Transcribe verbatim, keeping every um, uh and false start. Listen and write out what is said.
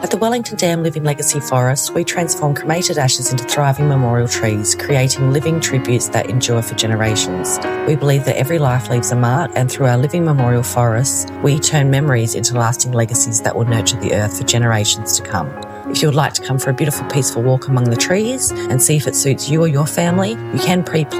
At the Wellington Dam Living Legacy Forest, we transform cremated ashes into thriving memorial trees, creating living tributes that endure for generations. We believe that every life leaves a mark, and through our living memorial forests, we turn memories into lasting legacies that will nurture the earth for generations to come. If you would like to come for a beautiful, peaceful walk among the trees and see if it suits you or your family, you can pre-plan